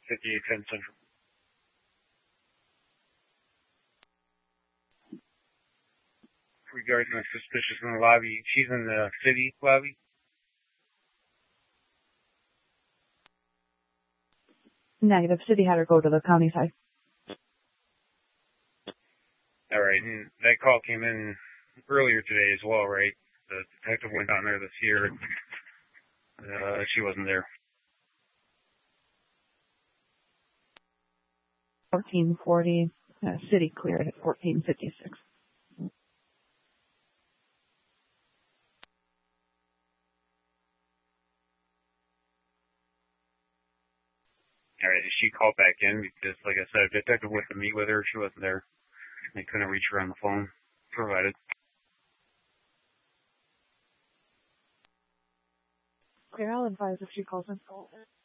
5810 Central. Regarding a suspicious in the lobby. She's in the city lobby. Negative. City had her go to the county side. All right, and that call came in earlier today as well, right? The detective went down there to see her. She wasn't there. 1440. City cleared at 1456. All right, she called back in because, like I said, a detective went to meet with her. She wasn't there. They couldn't reach her on the phone provided. Clear, I'll advise if she calls in.